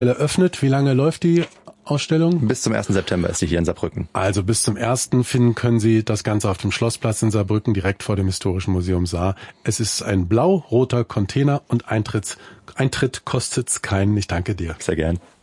eröffnet. Wie lange läuft die Ausstellung? Bis zum 1. September ist sie hier in Saarbrücken. Also bis zum 1. finden können Sie das Ganze auf dem Schlossplatz in Saarbrücken, direkt vor dem Historischen Museum Saar. Es ist ein blau-roter Container und Eintritt kostet's keinen. Ich danke dir. Sehr gern.